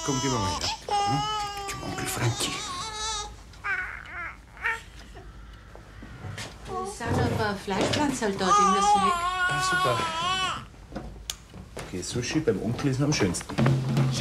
Komm, gehen wir mal her. Hm? Zum Onkel Frankie. Es sind ein paar Fleischpflanzerl da, die müssen weg. Ah, super. Okay, Sushi beim Onkel ist am schönsten.